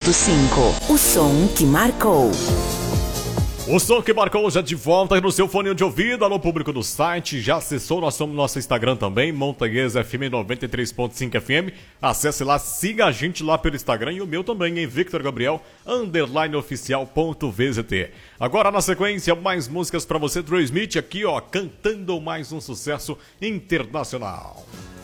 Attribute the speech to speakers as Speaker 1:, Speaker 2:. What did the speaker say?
Speaker 1: O som que marcou.
Speaker 2: O som que marcou já de volta no seu fone de ouvido. Alô, público do site, já acessou nosso Instagram também, Montanhesa FM 93.5 FM. Acesse lá, siga a gente lá pelo Instagram e o meu também, em Victor Gabriel _oficial.vzt. Agora na sequência, mais músicas pra você, Troy Smith aqui, ó, cantando mais um sucesso internacional.